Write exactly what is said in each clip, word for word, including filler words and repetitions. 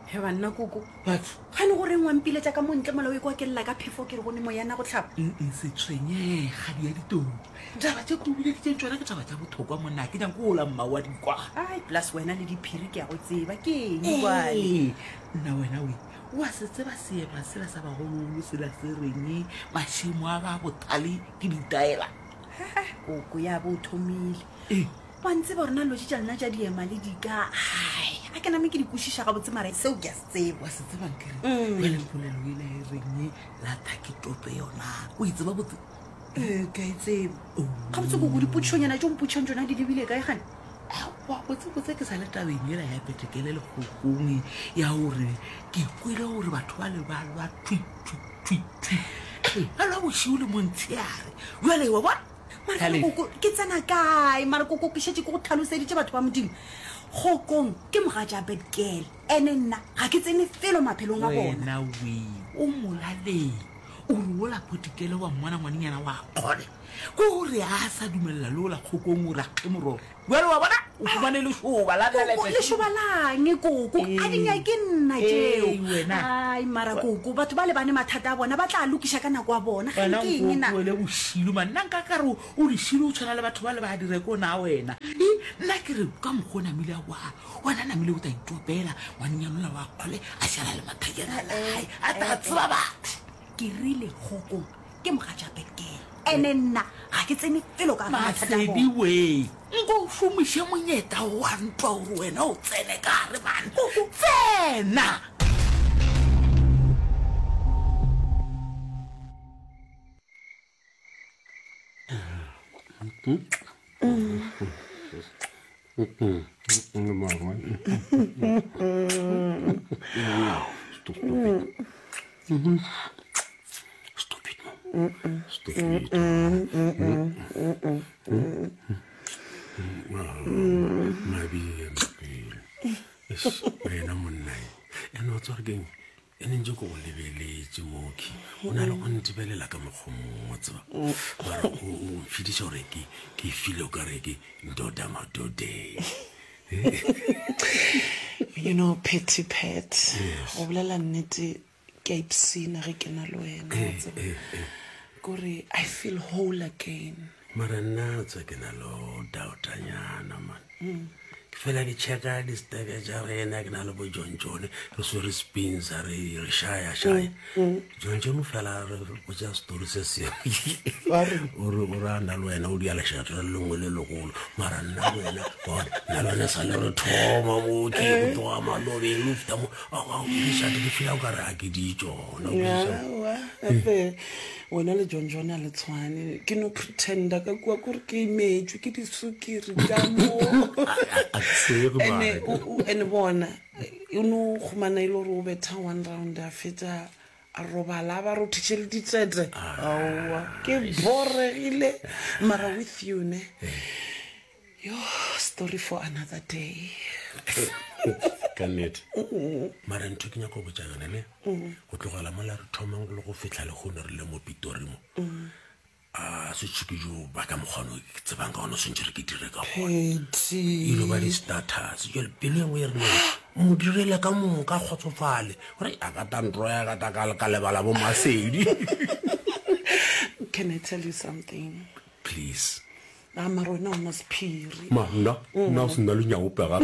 he banna koko But gane gore ngwampile tsa ka montle mola o e kwa ke lla ka phefo ke re gone mo yana go tlhapa e se tshwenye ga di ya ditoro taba tse ko bile di tsena ke taba tsa bothokwa monna ke nyang go la mma wa di kwa ai plus wena le diphiri ke a go tseba ke eng bale nna wena we wa se tseba seema sela sa bagololo sela se reng mašimo a ba botale ke ditaela koko ya bo thomile ee wa ntse ba rona loji tša lena tša diema le dika ai a ke name ke dikwešiša ga botse mara seo ke a se tseba wa se tsebang kere wele polelo ile e reng lata ke tope yona o itseba botse ee ke a e tseba ga botse koko dipotšhonyana tšo mpotšhang tsona di lebile kae gane wa botsebotse ke sa le tabeng ela ya petekele le kgokong ya gore ke kwele gore batho ba le ba lwa twitwitwitwi a lwa bošio le montšhiare jale wa bona koko ke tsena kae mara koko ke šetse ke go tlhaloseditše batho ba modimo kgokong ke moga ja bedgirl ene nna ga ke tsene felo maphelong a bona wena we o molaleng o re ola potikele wa mmona ngwanenyana wa kgole ko gore a sa dumelela le ola kgokong o rage mororo jale wa bona o fumane lešoba lešoba lange koko a dinyake nna tšeo ai mara koko batho ba le bane mathata a bona ba tla lokiša ka nako a bona ga ke eng na le bošilo manna nka kare o lešilo o tshwana le batho ba le ba direko na wena nna ke re ka mokgo namile a wa wena namile o ta itopela ngwanenyanola wa kgole a šala le mathakena lae a ta tseba batho ke rile kgokong ke mogatša bedgirl ene nna ga ke tsene felo ka masedi we nko o šomiše monyeta wa ntwa gore wena o tsene ka re bana tsena Stupid. Stupid. Maybe wena monna ene o tswa keng ene ntse go lebeletse moki o na le go ntibelela ka mokgomo tseba bara o fidisa gore ke ke file o ka re ke ndoda madode you know petty pet o bolela nnete ke a ipsina ge ke na le wena tseba gore I feel whole again mara nna tsa ke na lo doubtanyana man fela ke checka di stebe ja rena ke na le bo John John re so re spins re re shaya shaya John John fela re bo ja story se se o re o ra na le wena o di ala shata le lengwe le legolo mara nna wena bona na lona sa le re thoma mo ke go twa ma lo be lufta mo a di shata di fila ka ra ke di tsona wa efe wena le John John a le tshwane ke no pretenda ka kwa gore ke imetswe ke disukiri ka mo ene ene bona you know khumana ile ro betha one round a feta a robala ba ro thitshele ditsetse awa ke boregile mara with you ne yo story for another day kanet mara ntho ke nyako botsana ne go tlogela mola re thomang go le go fitla le go ne re le mo Pitori mo a se tshikiju ba ka mogano ke tsebang ka ona sentse re ke dire ka bona ilo ba di status yo le pele ngwe re mo direla ka mo ka khotsofale gore a ka tantro ya ka ta ka le bala bo masedi can I tell you something please amarona ona spirit manda na sina le nyago pega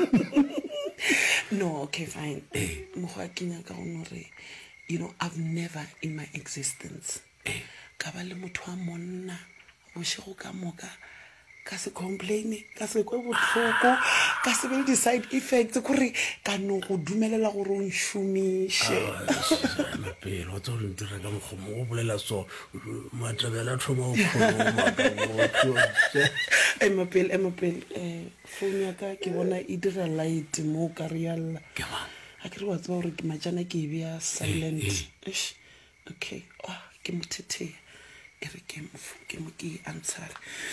no okay fine mo go akinya ka gonore you know I've never in my existence ka ba le motho wa monna go shego ka moka ka se complain ka se kwa botlhoko ka se be di side effects gore ka no go dumelela gore o nshumishe ma pelo o tsore ntira ka moghomo go bolela so matlabela thoma o khoma ka mo e mapel e mapel eh phone ya ka ke bona e dira light mo ka rialla ke ba a ke re wa tswa gore ke majana ke be ya silent ish okay ah ke motete e re ke mo ke mo ke answer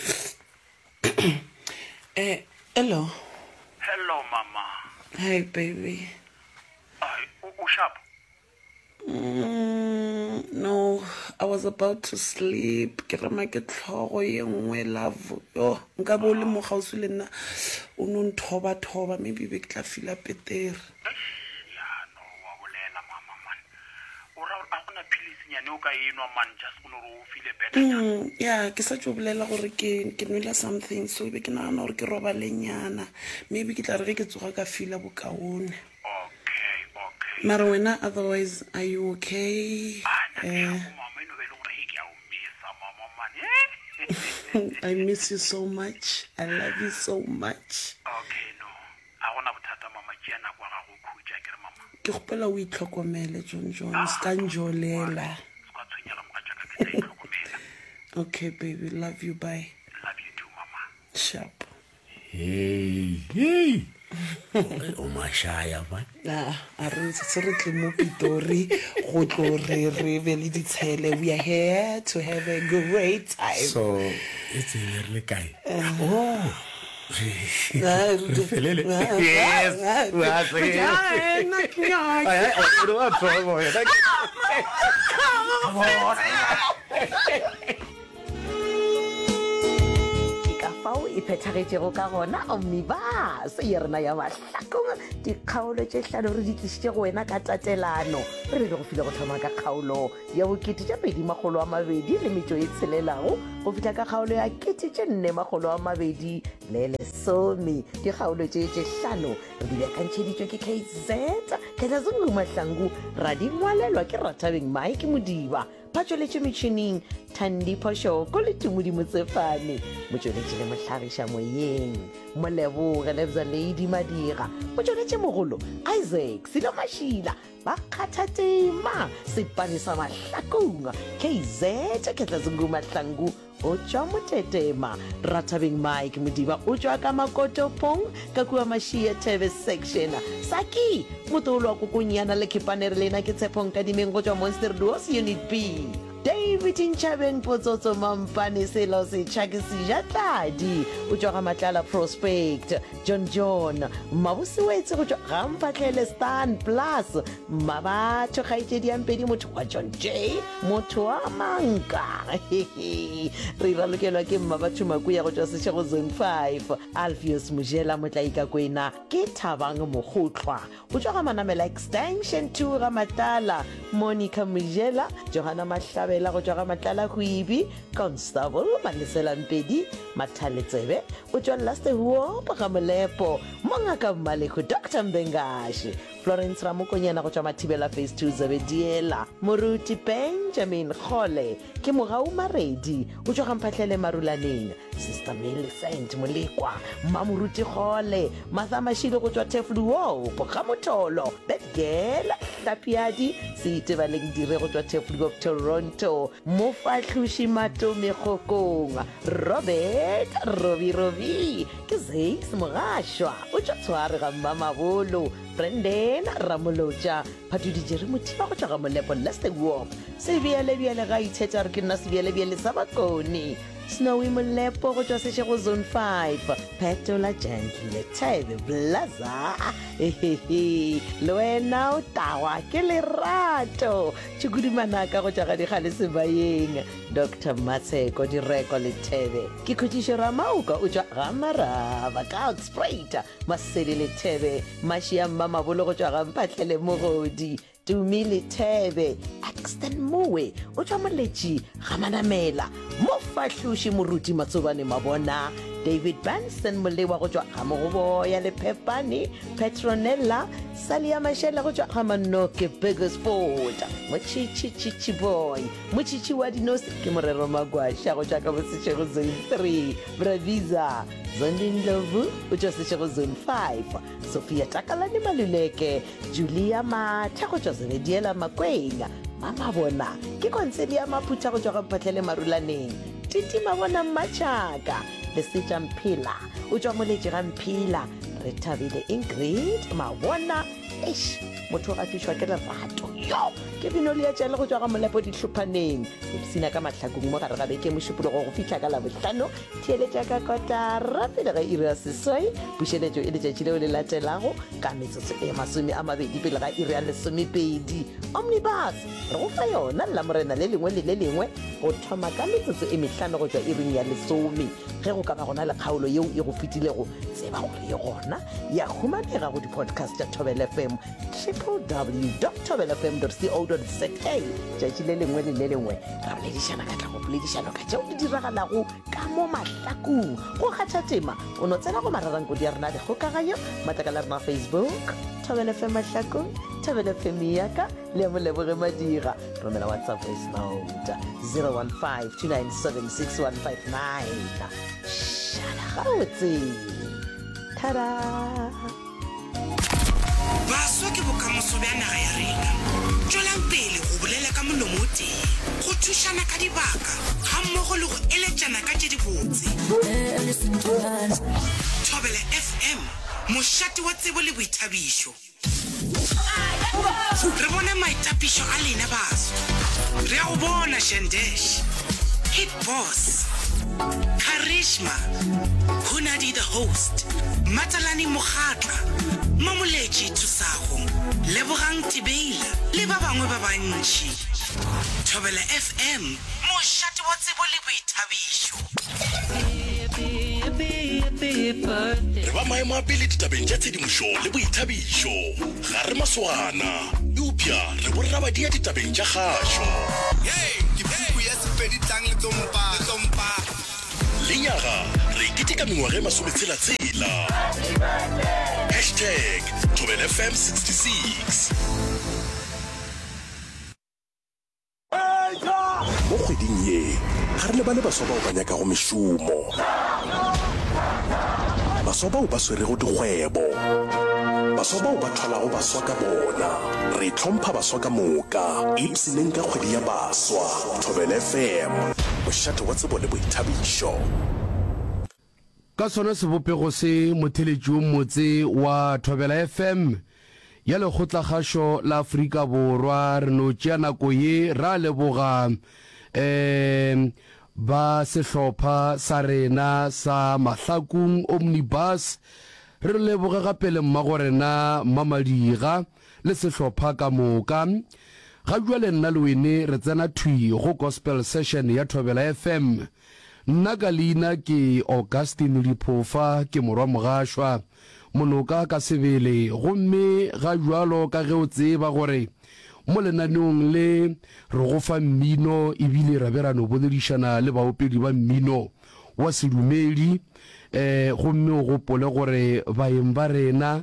eh hello hello mama hi baby ay u sharp mm, no I was about to sleep ke re ma ke tlhogo ye nngwe love yo nka bo le mo gausu le nna o no nthoba thoba maybe be ke tla feel better ya medicinenyane o ka enwa man just go gore o feel better jang. Mm, ya ke sa tšo bolela gore ke ke nwela something so be ke nagana gore ke robalenyana maybe ke tla re ge ke tsoga ka fila bokaone Okay, okay. mara wena otherwise are you okay? Ah, Eh, mama eno be le gore ke a o misa mama man. Eh? I miss you so much. I love you so much. Okay, no. A gona bothata mama ke yana kwa ga go khutša ke re mama. Ke gopela o itlhokomele John John ska njolela. Ska tshwenyela moka tšaka ke tla itlhokomela. Okay baby, love you, bye. Love you too mama. Sharp. hey hey o mashaya ba Ah, a re se re tle mo Pitori go tlo re re be le ditshele. We are here to have a great time. so it's a le kae oh Ah, re felele ah, yes ah, wa se ah, knock, knock. ay ay o wa trouble ka fao e phethagetšego ka gona omnibus ye rena ya mahlakong dikgaolo tše hlano re di tlišitše go wena ka tatelano re be le go file go thoma ka kgaolo ya bokete tša pedi magolo a mabedi le metšo e tshelelago go fihla ka kgaolo ya kete tše nne magolo a mabedi le lesome dikgaolo tše tše hlano re di bekantšheditšwe ke kz kgatlhazungu mahlangu ra di ngwalelwa ke Rathabeng Mike Modiba ba tšweletše metšhineng Thandi Phoshoko le Tumudi Motsefane mo tšweletše le mohlagiša moyeng Moleboge Lebza Lady Madira mo tšweletše mogolo Isaac Silo Mashila ba kgatha tema sepane sa mahlakong kz Kgatlhazungu Mahlangu o tšwa motetema Rathabeng Mike Modiba o tšwa ka makotopong ka kua Mashia T V section Saki motolo wa kokonyana le kepanere lena ke tshepong ka dimeng go tšwa Monster Duos Unit B David Nchabeng Potsotso Mampane Selo se Chakisi Jatladi o tšwa ga Matlala Prospect John John Mabusi wetse go tšwa ga Mpatlele Stan Plus Mabatho Kgaitšedi Ampedi motho wa John J motho wa Manka re ralokelwa ke Mmabatho Makuya go tšwa Sešego Zone five Alpheus Mojela Motlaika Kwena ke Thabang Mogotlwa go tšwa ga Manamela Extension two ga Matala Monica Mojela Johanna Mahlabe la go tšwa ga Matlala Huibi Constable Manisela Mpedi Mathaletsebe o tšwa Laste Huopa ga Molepo Mongaka Mmalego Doctor Mbengashi Florence Ramokonyana go tšwa Mathibela Phase two Zebediela Moruti Benjamin Khole ke Mogau Maredi o tšwa ga Mphatlele Marulaneng Sister Millicent Molekwa Mamoruti Khole Martha Mashilo go tšwa Tefluopo ga Motolo Betgela Hlapiadi Seitebaleng Dire go tšwa Teflu of Toronto Mofahlushi Mato Megokong Robert Robi Robi ke Zeis Mogashwa o tšwa Tshware ga Mamabolo Brendan Ramoloja Patudi Jere Mothiba go tšwa ga Molepo Leste Wolf Sebiele-biele ga ithetša re ke nna sebiele-biele sa Bakoni Snowy Molepo go tšwa Sešego Zone five Petola Gentle Tebe Blaza hehehe le wena o tawa ke Lerato Tšhukudumanaka go tšwa ga Dikgale Sebayeng Doctor Matsheko Direko le Tebe ke Khutišo Ramauka o tšwa ga Maraba ka Outsprite Masedi le Tebe Mashia Mamabolo go tšwa ga Mphatlele Mogodi Tumile Tebe Axton Mowe o tšwa Moletši ga Manamela Mofahluši Moruti Matsobane Mabona David Benson Molewa go tšwa ga Mogoboya le Pepani Petronella Salia Mashela go tšwa ga Manoke Beggersford Mochichi Chichi Boy Mochichi wa Dinosi ke Morero Magwasha go tšwa ka Sešego Zone three Braviza Zondindlovu o tšwa Sešego Zone five Sophia Takalani Maluleke Julia Matha go tšwa Zebediela Makwenya Mama Bona ke Concelia Maphutha go tšwa ga Mphatlele Marulaneng Titi Mabona Machaka Lesitša Mphila o tšwa Moletši ga Mphila re thabile Ingrid Mabona eish motho ga fišwa ke Lerato yo ke binole ya tšale go tšwa ga Molepo Dihlophaneng epsina ka mahlakong mo gare ga beke mošupologo go fitlha ka Labohlano theeletša ka kotara pele ga iri ya seswai pušeletšo e letšatši leo le latelago ka metsotso e masome a mabedi pele ga iri ya lesomepedi Omnibus re go fa yona Lamorena le lengwe le le lengwe go thoma ka metsotso e mehlano go tšwa iring ya lesome ge go ka ba gona le kgaolo yeo e go fetilego tseba gore ye gona yona ya humanega go di-podcast tša Thobela F M w w w dot thobela f m dot co dot za tšatši le lengwe le le lengwe ra boledišana ka tla go poledišano ka tšeo di diragalago ka mo mahlakong go kgatha tema o no tsena go mararanko di a rena dikgokaganyo matlakala rena Facebook Thobela F M mahlakong Thobela F M yaka le moleboge madira romela WhatsApp voice note zero one five two nine seven six one five nine šala gabotse tada baswa ke bokamoso bja naga ya rena tšwelang pele go bolela ka molomo o tee go thušana ka dibaka ga mmogo le go eletšana ka tše dibotse Thobela F M mošate wa tsebo le boithabišo re bone maitapišo a lena baswa re a go bona Shandesh Hit Boss Karishma Hunadi the host Matalani Mokhatla Mamoleji Tusago Lebogang Tibeila le ba bangwe ba bantši Thobela F M mošate wa tsebo le boithabišo re ba maemo a pele ditabeng tša tshedimošo le boithabišo ga re maswana eupša re borrabadia ditabeng tša kgašo lenyaga re keteka mengwaga e masometshela-tshela hashtag Thobela F M sixty-six mo kgweding ye ga re le ba le baswa bao ba nyakago mešomo baswa bao ba swerego dikgwebo baswa bao ba thwalago baswa ka bona re tlhompha baswa ka moka ipseleng ka kgwedi ya baswa Thobela F M mošate wa tsebo le boithabišo ka sona sebopego se motheletši o motse wa Thobela F M ya lekgotlakgašo la Afrika Borwa re no tšea nako ye ra leboga um ba sehlopha sa rena sa Mahlakong Omnibus re leboga gape le mmagorena Mamadiga le sehlopha ka moka ga jwale nna le wene re tsena thwi go gospel session ya Thobela F M nna ka leina ke Augustine Liphofa ke morwa mogašwa monoka ka sebele gomme ga jwalo ka ge o tseba gore mo lenaneong le re go fa mmino ebile ra be ra no boledišana le baopedi ba mmino wa sedumedi eh gomme o gopole gore baeng ba rena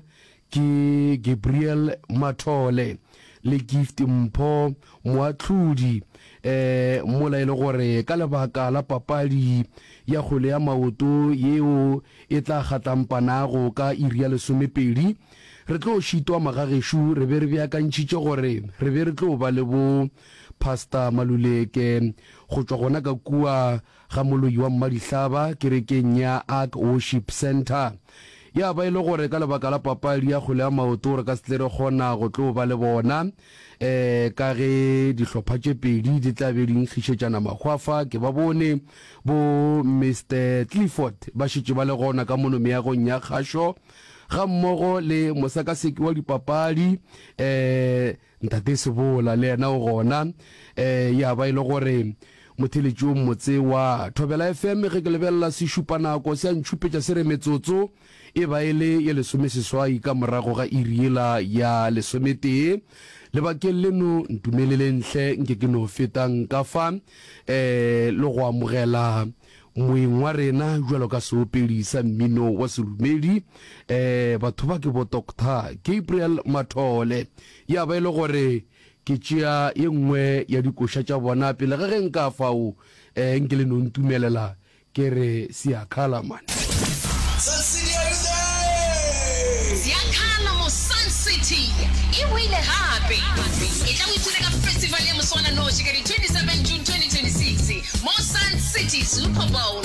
ke Gabriel Mathole le Gift Mpho moatlhodi eh mola ile gore ka lebaka la papadi ya kgole ya maoto yeo e tla gatampanago ka iri ya lesomepedi re tlo šitwa magageshu re be re beakantšitše gore re be re tlo ba le bo Pastor Maluleke go tšwa gona ka kua ga moloi wa Mmadihlaba kerekeng ya Ark Worship Center ya ba ile gore ka lebaka la papadi ya kgole ya maoto re ka se re kgona go tlo ba le bona eh ka ge dihlopha tše pedi di tla be di nkgišetšana makgwafa ke ba bone bo Mister Clifford ba šetše ba le gona ka mono meagong ya kgašo ga mmogo le mosakaseki wa dipapadi eh ntate Sebola le yena o gona eh ya ba ile gore motheletši o motse wa Thobela F M ge ke lebella se šupanako se a ntšhupetša se re metsotso e ba ele ya lesomeseswai ka morago ga iriela ya lesometee lebakeng leno ntumelele nke ke no fetang ka fa eh le go amogela moeng wa rena jwalo ka seopedi sa mmino wa sedumedi eh batho ba ke bo Doctor Gabriel Mathole ya ba ile gore ke tšea e nngwe ya dikoša tša bona pele ga ge nka fao eh nke le no ntumelela ke re siakhala man siakhala mo Sun City e wile gape e tla go ithuta ka festival ya Moswana Noshi ka di twenty-seven June twenty twenty-six mo Sun City Super Bowl